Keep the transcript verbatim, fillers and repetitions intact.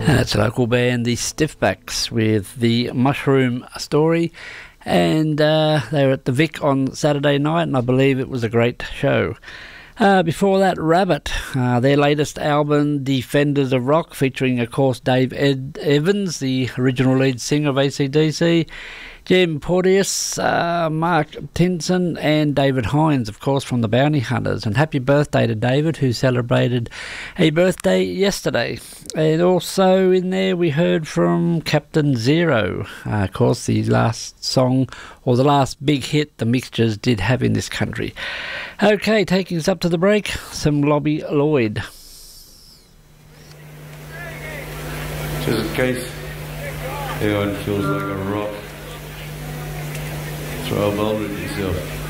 That's a local band, the Stiffbacks, with the Mushroom Story, and uh, they were at the Vic on Saturday night, and I believe it was a great show. Uh, before that, Rabbit, uh, their latest album, Defenders of Rock, featuring, of course, Dave Ed Evans, the original lead singer of A C D C, Jim Porteous, uh, Mark Tinson, and David Hines, of course, from the Bounty Hunters. And happy birthday to David, who celebrated a birthday yesterday. And also in there we heard from Captain Zero, uh, of course, the last song, or the last big hit the Mixtures did have in this country. Okay, taking us up to the break, some Lobby Lloyd. Just in case anyone feels like a rock, throw a bone at yourself.